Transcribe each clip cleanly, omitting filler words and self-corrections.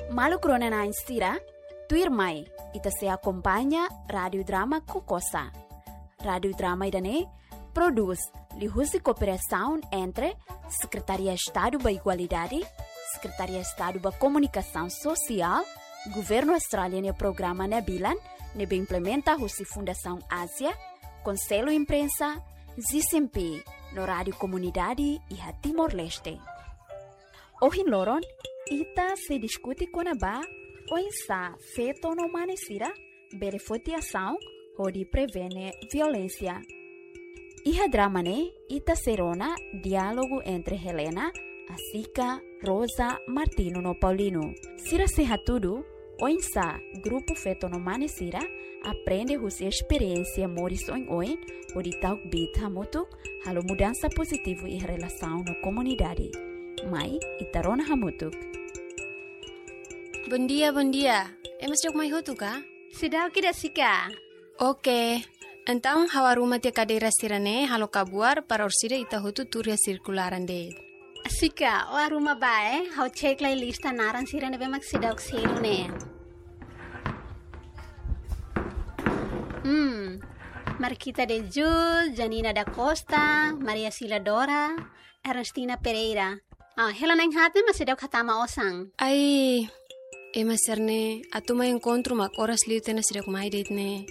Malu krona na instira, tuirmai, ita se acompanha Radio Drama Kokosa. Radio Drama idane produz lihusi cooperação entre Secretaria de Estado da Igualdade, Secretaria de Estado da Comunicação Social, Governo Australiano e Programa Nabilan, nebe implementa a Fundação Ásia, Conselho Imprensa, ZCMP, no Rádio Comunidade e a Timor-Leste. Hoje, Loron, ita se discute com a Ba, ou está feito no maneira, beneficiação ou de prevenir violência. E a drama, ita serona diálogo entre Helena, Asica, Rosa, Martino no Paulino. Sira seja tudo, ou está grupo feito no maneira, aprende a sua experiência morison oin, ou de tal bit hamutu, halo mudança positiva em relação na comunidade. Mai, itarona hamutuk. Bom dia. Emas jok mai hutu ka? Sedau kita sika. Oke. Então, hawaruma te cadeira sirane, halo kabuar, para orsida ita hutu turia circularan de. Sika, o aruma bae, hau cek lai lista naran sirane bemak sedau kselu ne. Marquita de Jul, Janina da Costa, Maria Sila Dora, Ernestina Pereira. Helena yang hati masih sedau katama osang. Ai, ema serne, atuma encontro mak oras liu tena sedau kumai date ne.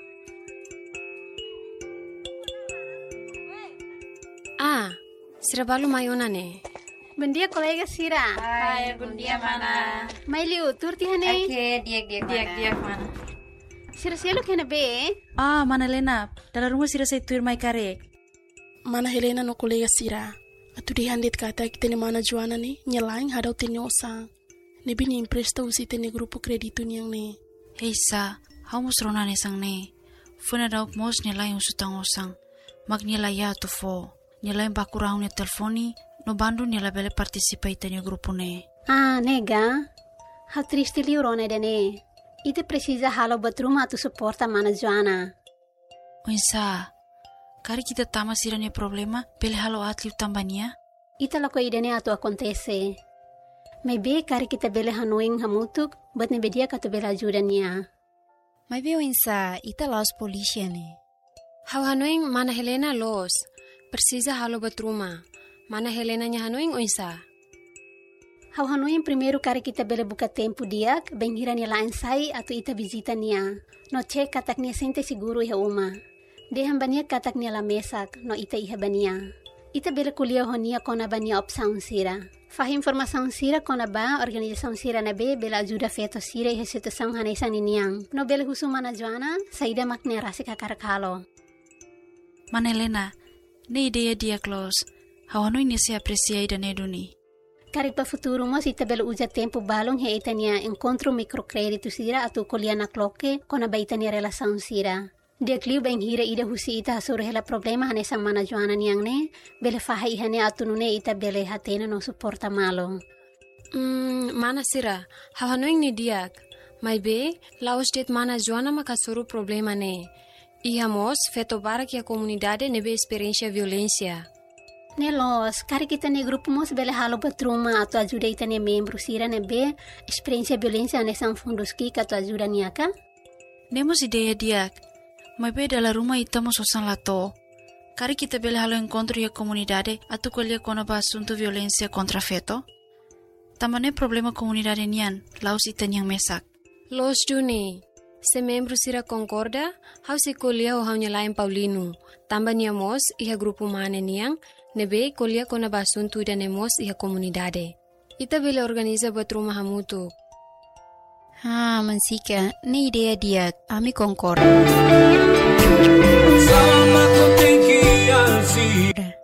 Sira balu mayona ne. Bom dia, colega Sira. Hai, bom dia, mana. Mai liu, turti hane. Oke, diak mana. Sira selo kena be. Mana Helena, dalam rumah Sira saya tuir mai karek. Mana Helena no colega Sira. Atu dihandit kata kita ni mana Joana ni, nyelaing hadau tini osang. Nebi ni impresta usi tini grupo kreditu ni yang ni. Hei sa, hau musrona ni sang ni. Funa dauk mos nyelaing usutang osang. Mag nyelaya tu fo. Nyelaing bakurang ni telefoni, no bandu nyela bele participai tini grupo ni. Nega. Hau triste liu rone dene. Ite precisa halo batruma tu suporta mana Joana. Oinsa, kari kita tama Sira ni problema, bele halo atliu tambania? Ita lako idene atu acontece. Maybe kari kita bele hanuing hamutuk, but nebe dia katu bele ajuda niya. Maybe oinsa, ita laos polisia ni. Hau hanuing mana Helena los. Precisa halo batruma. Mana Helena nya hanuing oinsa. Hau hanuing primeiro kari kita bele buka tempo diak, benghira ni lain sai atu ita visita niya. No cek katak niya sente siguro iha uma. Dehan bania katak niya la mesak, no ita iha bania. Ita bele kuliah honia kona bania opsaun Sira. Fah informação Sira kona ba organização Sira na be bela ajuda feto Sira iha situação hanesan iniang. No bele husu mana Joana, saida makne rasi kakarakalo. Mana Helena, ne ideia dia close. Hau hanui ni se apreciai da neduni. Kari pa futuro mo ita bele uja tempo balong he ita niya encontro microcredito Sira atu kuliah na kloke kona ba ita niya relação Sira. Dia kliu bang hira ida husi ita hasur hela problema hanesan mana Joana niyang ne, bele faha ihane atu nune ita bele hatena no suporta malo. Mana Sira, hau hanuing ni diak. Mai be, laos det mana Joana makasuru problema ne. Ihamos feto barak ya comunidade nebe experiência violência. Nelos, kari kita ne grupo mos bele halo batruma atu ajuda ita ne membro Sira nebe experiência violência hanesan fundos ki atu ajuda niyaka? Nemos ideia diak. Mai be dalam rumah ita mo sosan lato. Kari kita bele halo encontro ya comunidade atu kuliah kona ba asunto violência contra feto. Tamane problema comunidade nian, laos ita niyang mesak. Los duni. Se membro Sira concorda, hau se kuliah o hau nyalain Paulino. Tamba niamos iha grupo mane niang, nebe kuliah kona ba asunto ida nemos iha comunidade. Ita bele organiza batruma hamutu. Mansika, ni ideia dia, ami concorda. Sama ku tinggi yang